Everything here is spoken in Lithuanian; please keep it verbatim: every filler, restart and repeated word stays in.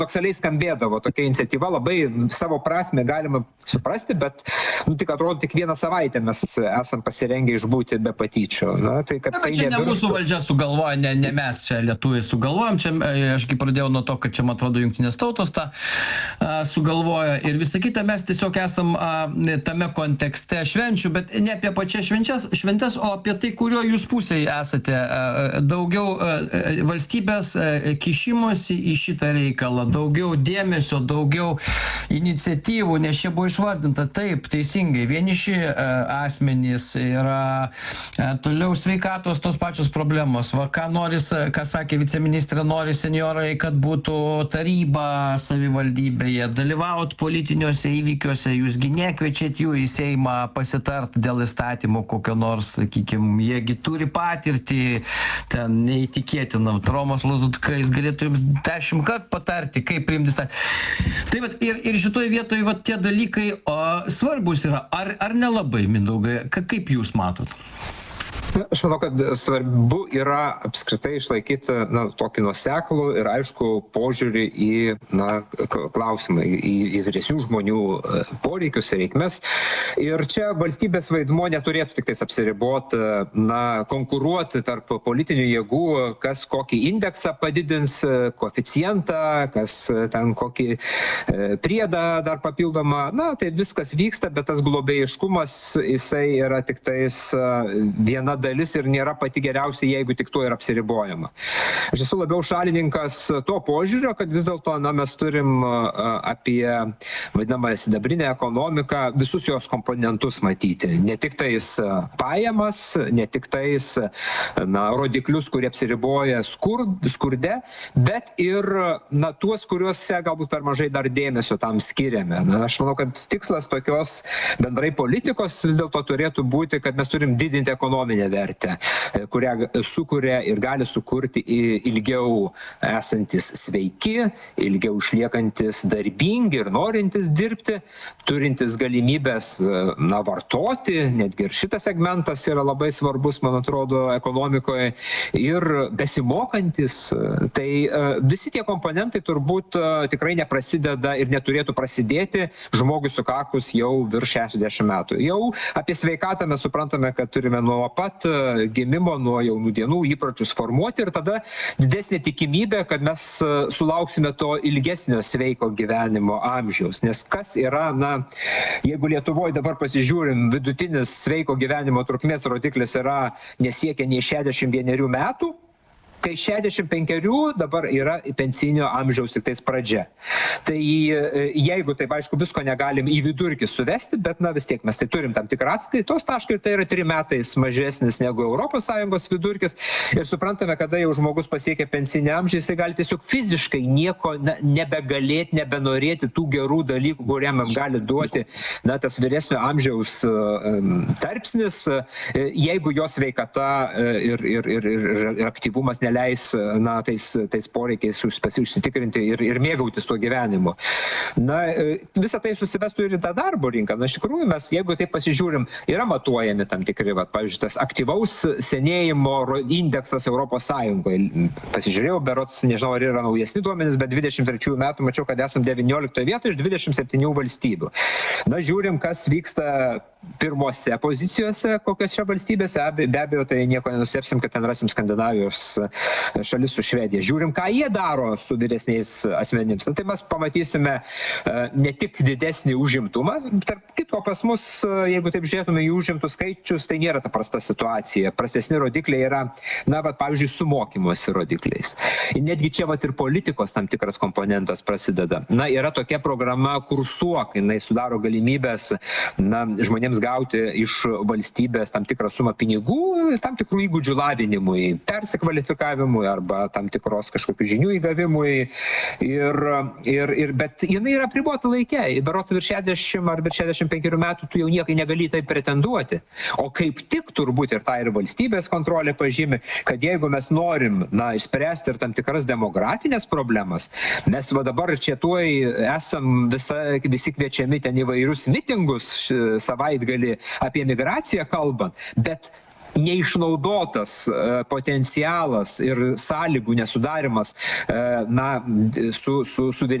paradoksaliai skambėdavo tokia iniciatyva, labai savo prasme galima suprasti, bet nu, tik atrodo, tik vieną savaitę mes esam pasirengę išbūti be patyčių. Na, tai, kad Na, tai čia ne nevirstų... mūsų valdžia sugalvoja, ne, ne mes čia lietuviai sugalvojom, čia ašgi pradėjau nuo to, kad čia, man atrodo, jungtinės tautos tą a, sugalvoja ir visą kitą, mes tiesiog esam a, tame kontekste švenčių, bet ne apie pačias švenčias, šventes, o apie tai, kurio jūs pusėje esate. A, daugiau a, valstybės a, kišimosi į šitą reikalą, daugiau dėmesio, daugiau iniciatyvų, nes čia buvo išvardinta taip, teisingai, vieniši a, asmenys yra a, toliau sveikatos tos pačios problemos. Va, ką noris, ką sakė viceministrė, nori senjorai, kad būtų taryba savivaldybėje, dalyvaut politiniuose įvykiuose, jūsgi nekviečiat jų į Seimą pasitart dėl įstatymų kokio nors, sakykime, jiegi turi patirtį, ten neįtikėtina, Romas Lazutka, jis galėtų jums dešimt kart patarti, kaip priimti įstatymą. Tai vat, ir, ir šitoje vietoje vat, tie dalykai o, svarbus yra, ar, ar nelabai, Mindaugai, Ka, kaip jūs matot? Aš manau, kad svarbu yra apskritai išlaikyti na, tokį nuoseklų ir aišku požiūrį į na, klausimą, į, į vyresnių žmonių poreikius ir reikmes. Ir čia valstybės vaidmuo neturėtų tik tais apsiriboti, na, konkuruoti tarp politinių jėgų, kas kokį indeksą padidins, koeficientą, kas ten kokį priedą dar papildomą. Na, tai viskas vyksta, bet tas globėjiškumas, jisai yra tik tais viena dalis ir nėra pati geriausia, jeigu tik tuo yra apsiribojama. Aš esu labiau šalininkas to požiūrio, kad vis dėlto na, mes turim apie vadinamą sidabrinę ekonomiką visus jos komponentus matyti. Ne tik tais pajamas, ne tik tais na, rodiklius, kurie apsiriboja skur, skurde, bet ir na, tuos, kuriuose galbūt per mažai dar dėmesio tam skiriame. Na, aš manau, kad tikslas tokios bendrai politikos vis dėlto turėtų būti, kad mes turim didinti ekonominę vertę, kurią sukuria ir gali sukurti ilgiau esantis sveiki, ilgiau išliekantis darbingi ir norintis dirbti, turintis galimybės na, vartoti, netgi ir šitas segmentas yra labai svarbus, man atrodo, ekonomikoje, ir besimokantis. Tai visi tie komponentai turbūt tikrai neprasideda ir neturėtų prasidėti žmogui sukakus jau virš šešiasdešimt metų. Jau apie sveikatą mes suprantame, kad turime nuo pat gimimo, nuo jaunų dienų įpročius formuoti ir tada didesnė tikimybė, kad mes sulauksime to ilgesnio sveiko gyvenimo amžiaus. Nes kas yra, na, jeigu Lietuvoje dabar pasižiūrim, vidutinis sveiko gyvenimo trukmės rodiklis yra nesiekia nei šešiasdešimt vienerių metų, kai šešiasdešimt penkerių dabar yra pensinio amžiaus tik tais pradžia. Tai jeigu taip aišku visko negalim į vidurkį suvesti, bet na vis tiek mes tai turim tam tikrą atskaitos tašką ir tai yra trim metais mažesnis negu Europos Sąjungos vidurkis ir suprantame, kada jau žmogus pasiekia pensinį amžių, jisai gali tiesiog fiziškai nieko na, nebegalėti, nebenorėti tų gerų dalykų, kuriam gali duoti na, tas vyresnio amžiaus um, tarpsnis, jeigu jo sveikata ir, ir, ir, ir, ir aktyvumas ne leis na, tais, tais poreikiais užsitikrinti ir, ir mėgautis tuo gyvenimu. Na, visą tai susivestų ir į tą darbo rinką. Na, iš tikrųjų, mes, jeigu taip pasižiūrim, yra matuojami tam tikri, va, pavyzdžiui, tas aktyvaus senėjimo indeksas Europos Sąjungoje. Pasižiūrėjau, berods, nežinau, ar yra naujesni duomenys, bet dvidešimt trečiųjų metų mačiau, kad esam devynioliktoje vietoje iš dvidešimt septynių valstybių. Na, žiūrim, kas vyksta pirmose pozicijose, kokios čia valstybėse, be abejo, tai nieko nenustebsim, kad ten rasim Skandinavijos šalis su Švedija. Žiūrim, ką jie daro su vyresniais asmenims. Na, tai mes pamatysime ne tik didesnį užimtumą, tarp kitko pas mus, jeigu taip žiūrėtume į užimtų skaičius, tai nėra ta prasta situacija. Prastesni rodikliai yra, na, bet, pavyzdžiui, su mokymosi rodikliais. Ir netgi čia vat, ir politikos tam tikras komponentas prasideda. Na, yra tokia programa Kursuok, jinai sudaro galimybės na, žmonėms gauti iš valstybės tam tikrą sumą pinigų, tam tikrų įgūdžių lavinimui, persikvalifikavimui arba tam tikros kažkokių žinių įgavimui. Ir, ir, ir, bet jinai yra apribota laike. Berods virš šešiasdešimt ar virš šešiasdešimt penkerių metų tu jau niekai negali tai pretenduoti. O kaip tik turbūt ir tą ir valstybės kontrolė pažymi, kad jeigu mes norim na, išspręsti ir tam tikras demografinės problemas, mes va dabar čia tuoj esam visa, visi kviečiami ten įvairius mitingus savaitgalį apie migraciją kalbant, bet neišnaudotas potencialas ir sąlygų nesudarimas na su su su